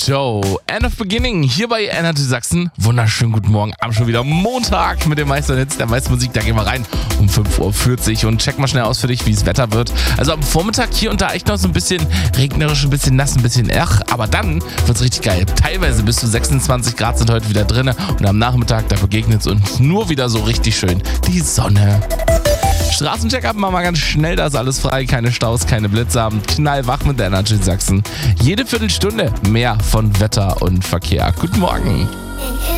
So, End of Beginning hier bei Energy Sachsen. Wunderschönen guten Morgen, Abend schon wieder Montag mit dem Meisterhits der meisten Musik. Da gehen wir rein um 5:40 Uhr und check mal schnell aus für dich, wie es Wetter wird. Also am Vormittag hier und da echt noch so ein bisschen regnerisch, ein bisschen nass, ein bisschen aber dann wird's richtig geil. Teilweise bis zu 26 Grad sind heute wieder drin und am Nachmittag, da begegnet es uns nur wieder so richtig schön die Sonne. Straßencheck-up machen wir ganz schnell, da ist alles frei, keine Staus, keine Blitzer, knallwach mit der Energy Sachsen. Jede Viertelstunde mehr von Wetter und Verkehr. Guten Morgen.